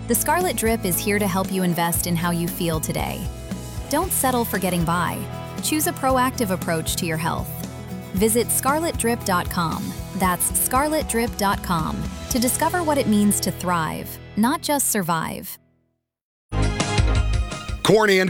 The Scarlet Drip is here to help you invest in how you feel today. Don't settle for getting by. Choose a proactive approach to your health. Visit scarletdrip.com. That's scarletdrip.com to discover what it means to thrive, not just survive. Corny and